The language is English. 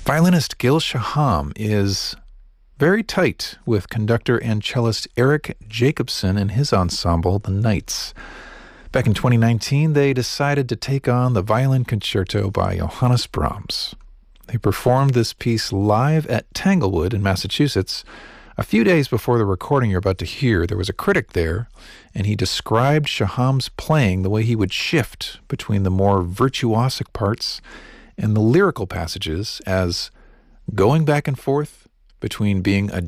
Violinist Gil Shaham is very tight with conductor and cellist Eric Jacobson and his ensemble, the Knights. Back in 2019, they decided to take on the Violin Concerto by Johannes Brahms. They performed this piece live at Tanglewood in Massachusetts. A few days before the recording you're about to hear, there was a critic there, and he described Shaham's playing, the way he would shift between the more virtuosic parts and the lyrical passages, as going back and forth between being a